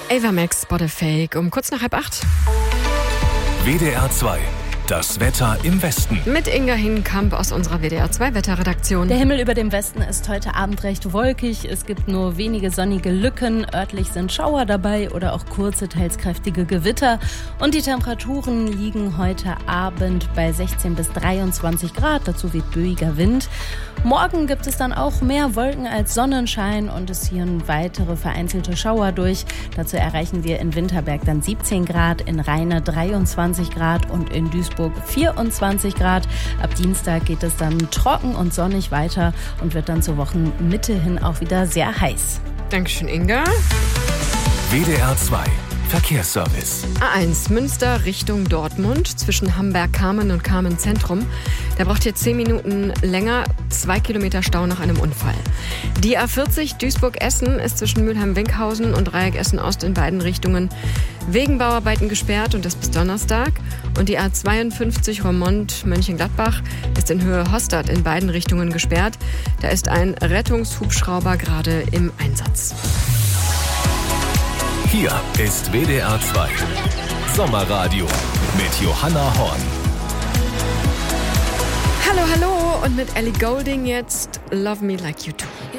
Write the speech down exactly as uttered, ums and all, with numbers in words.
Ava Max, Spot a Fake, um kurz nach halb acht. W D R zwei. Das Wetter im Westen. Mit Inga Hinkamp aus unserer W D R zwei Wetterredaktion. Der Himmel über dem Westen ist heute Abend recht wolkig. Es gibt nur wenige sonnige Lücken. Örtlich sind Schauer dabei oder auch kurze, teils kräftige Gewitter. Und die Temperaturen liegen heute Abend bei sechzehn bis dreiundzwanzig Grad. Dazu weht böiger Wind. Morgen gibt es dann auch mehr Wolken als Sonnenschein und es ziehen weitere vereinzelte Schauer durch. Dazu erreichen wir in Winterberg dann siebzehn Grad, in Rheine dreiundzwanzig Grad und in Duisburg vierundzwanzig Grad. Ab Dienstag geht es dann trocken und sonnig weiter und wird dann zur Wochenmitte hin auch wieder sehr heiß. Dankeschön, Inga. W D R zwei. Verkehrsservice. A eins Münster Richtung Dortmund zwischen Hamberg-Kamen und Kamen-Zentrum. Da braucht ihr zehn Minuten länger, zwei Kilometer Stau nach einem Unfall. Die A vierzig Duisburg-Essen ist zwischen Mülheim-Winkhausen und Dreieck Essen-Ost in beiden Richtungen wegen Bauarbeiten gesperrt und das bis Donnerstag. Und die A zweiundfünfzig Roermond-Mönchengladbach ist in Höhe Hostad in beiden Richtungen gesperrt. Da ist ein Rettungshubschrauber gerade im Einsatz. Hier ist W D R zwei. Sommerradio mit Johanna Horn. Hallo, hallo und mit Ellie Goulding jetzt Love Me Like You Do.